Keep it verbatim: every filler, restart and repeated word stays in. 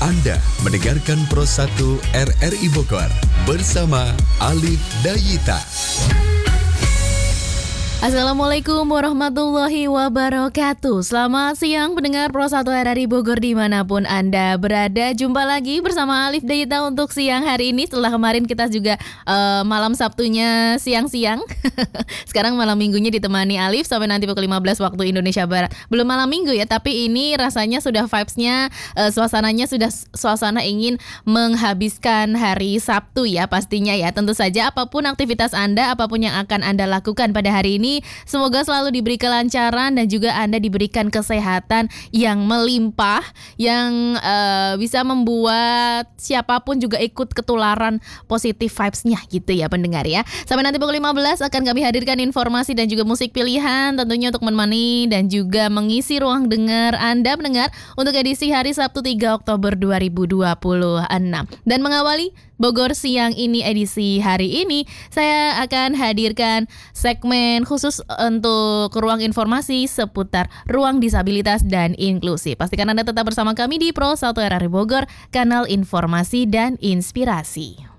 Anda mendengarkan Pro satu R R I Bogor bersama Alif Dayita. Assalamualaikum warahmatullahi wabarakatuh. Selamat siang pendengar Pro satu R R I Bogor dimanapun Anda berada. Jumpa lagi bersama Alif Dayita untuk siang hari ini. Setelah kemarin kita juga uh, malam Sabtunya siang-siang. Sekarang malam minggunya ditemani Alif sampai nanti pukul lima belas waktu Indonesia Barat. Belum malam minggu ya, tapi ini rasanya sudah vibes-nya, uh, suasananya sudah suasana ingin menghabiskan hari Sabtu ya pastinya ya. Tentu saja apapun aktivitas Anda, apapun yang akan Anda lakukan pada hari ini, semoga selalu diberi kelancaran dan juga Anda diberikan kesehatan yang melimpah, yang uh, bisa membuat siapapun juga ikut ketularan positif vibes-nya gitu ya pendengar ya. Sampai nanti pukul lima belas akan kami hadirkan informasi dan juga musik pilihan tentunya untuk menemani dan juga mengisi ruang dengar Anda pendengar untuk edisi hari Sabtu tiga Oktober dua ribu dua puluh enam. Dan mengawali Bogor Siang ini edisi hari ini, saya akan hadirkan segmen khusus untuk ruang informasi seputar ruang disabilitas dan inklusi. Pastikan Anda tetap bersama kami di Pro satu R R I Bogor, kanal informasi dan inspirasi.